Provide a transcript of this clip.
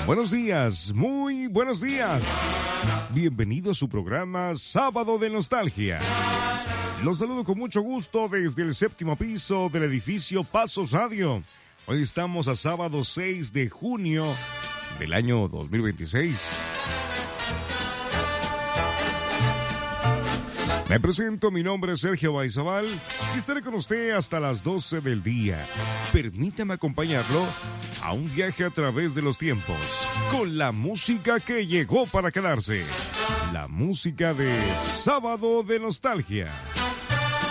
Buenos días, muy buenos días. Bienvenido a su programa Sábado de Nostalgia. Los saludo con mucho gusto desde el séptimo piso del edificio Pasos Radio. Hoy estamos a sábado 6 de junio del año 2026. Me presento, mi nombre es Sergio Baizabal y estaré con usted hasta las 12 del día. Permítame acompañarlo a un viaje a través de los tiempos con la música que llegó para quedarse. La música de Sábado de Nostalgia.